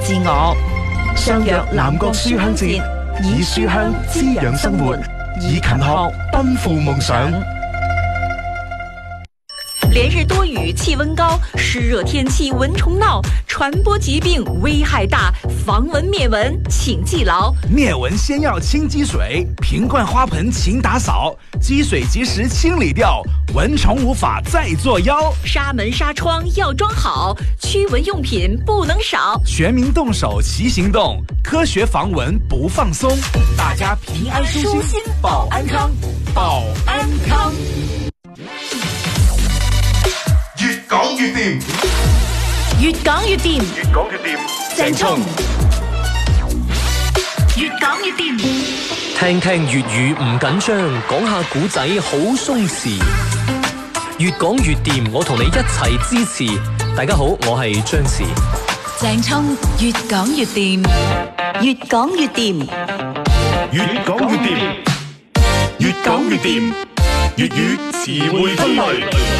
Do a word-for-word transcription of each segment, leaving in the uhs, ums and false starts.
自我。相約南國書香節，以書香滋養生活，以勤學奔赴夢想。 连日多雨，氣溫高，濕熱天氣蚊蟲鬧，傳播疾病危害大，防蚊滅蚊請記牢。 滅蚊先要清積水，瓶罐花盆勤打掃，積水及時清理掉，蚊蟲無法再作妖。 紗門紗窗要裝好，驅蚊用品不能少。 全民動手齊行動，科學防蚊不放鬆，大家平安舒心，保安康，保安康。 越講越掂， 越講越掂， 越講越掂。 鄭聰，越講越掂。 聽聽粵語唔緊張，講下古仔好鬆弛。越講越掂，我同你一齊支持。大家好，我係張弛。 鄭聰，越講越掂，越講越掂， 越講越掂，越講越掂。粵語詞彙分類。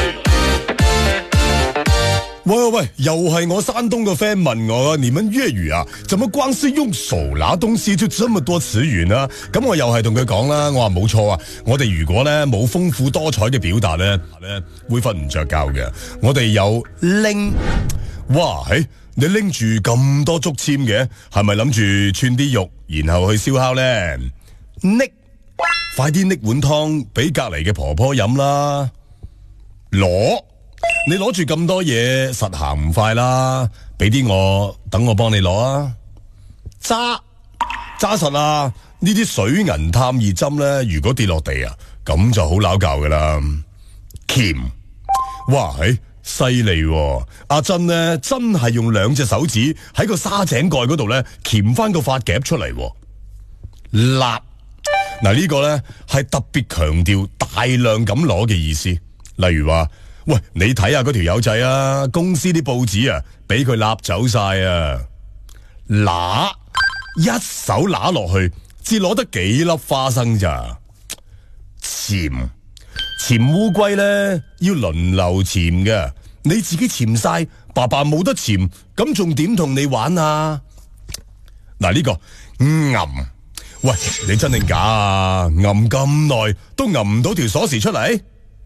喂喂喂，又係我山東嘅 friend 問我，你們粵語啊，怎麼光是用手拿東西就這麼多詞語呢？咁我又係同佢講啦，我話冇錯啊，我哋如果咧冇豐富多彩嘅表達咧，咧會瞓唔着覺嘅。我哋有拎，哇，嘿，你拎住咁多竹籤嘅，係咪諗住串啲肉，然後去燒烤咧？拎，快啲拎碗湯俾隔籬嘅婆婆飲啦。攞。你攞住咁多嘢，實行唔快啦，俾啲我，等我幫你攞啊！揸揸實啊！呢啲水銀探熱針咧，如果跌落地啊，咁就好拗教噶啦。鉗，哇，嘿，犀利喎！阿珍咧真係用兩隻手指喺個沙井蓋嗰度咧鉗翻個髮夾出嚟。辣，嗱呢個咧係特別強調大量咁攞嘅意思，例如話。喂，你睇下嗰條友仔啊，公司啲報紙啊，俾佢揦走晒啊！揦，一手揦落去，至攞得幾粒花生咋？潛，潛烏龜咧要輪流潛嘅，你自己潛晒，爸爸冇得潛，咁仲點同你玩啊？嗱呢個揞，喂，你真定假啊？揞咁耐都揞唔到條鎖匙出嚟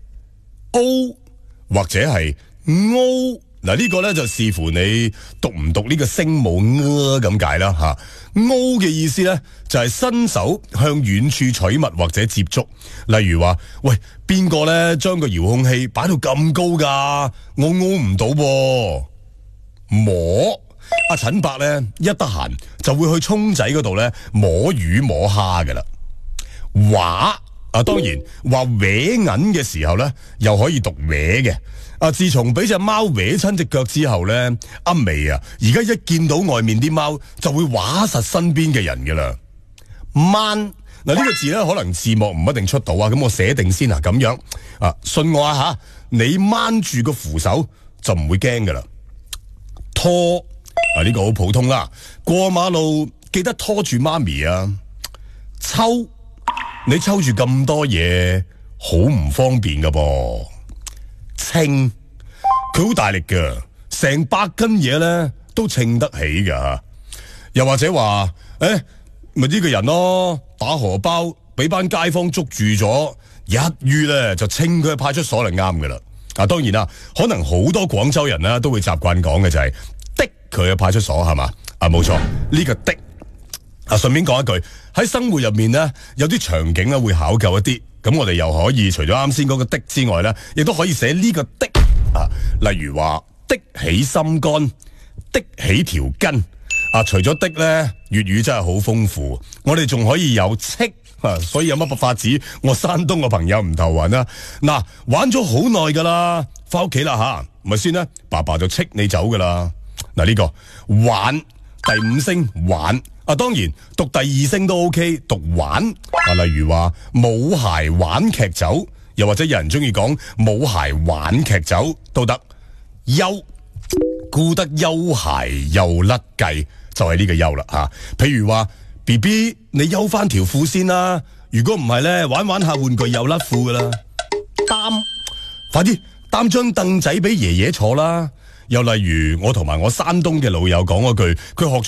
？O。或者係 O 嗱呢個咧就視乎你讀唔讀呢個聲母咁解啦吓。O 嘅意思咧就係伸手向遠處取物或者接觸，例如話喂邊個咧將個遙控器擺到咁高噶，我 O 唔到噃。摸，阿陳伯咧一得閒就會去涌仔嗰度咧摸魚摸蝦噶啦。畫。啊，當然話搲銀嘅時候咧，又可以讀搲嘅。啊，自從俾隻貓搲親隻腳之後咧，阿眉啊，而家一見到外面啲貓就會畫實身邊嘅人噶啦。掹嗱呢個字咧，可能字幕唔一定出到啊，咁我寫定先啊，咁樣啊，信我啊吓，你掹住個扶手就唔會驚噶啦。拖啊，呢個好普通啦，過馬路記得拖住媽咪啊。抽。你抽住咁多嘢，好唔方便噶噃。稱，佢好大力噶，成百斤嘢咧都稱得起噶。又或者話，誒，咪呢個人咯，打荷包俾班街坊捉住咗，一於咧就稱佢去派出所嚟啱噶啦。啊，當然啦，可能好多廣州人啦都會習慣講嘅就係的佢去派出所係嘛？啊，冇錯，呢個的。啊，順便講一句，喺生活入面咧，有啲場景咧會考究一啲，咁我哋又可以除咗啱先嗰個的之外咧，亦都可以寫呢個的啊，例如話的起心肝，的起條筋啊。除咗的咧，粵語真係好豐富，我哋仲可以有戚啊，所以有乜法子，我山東嘅朋友唔頭暈啊。嗱、啊，玩咗好耐噶啦，翻屋企啦吓，咪先啦，爸爸就戚你走噶啦。嗱、啊、呢、這個玩第五聲玩。啊，當然讀第二聲都 OK， 讀玩啊，例如話冇鞋玩劇走，又或者有人中意講冇鞋玩劇走都得。休，顧得休鞋又甩計，就係、是、呢個休啦吓。譬如話 B B 你休翻條褲先啦，如果唔係咧玩玩下玩具又甩褲噶啦。擔，快啲擔張凳仔俾爺爺坐啦。又例如我同埋我山東嘅老友講嗰句，佢學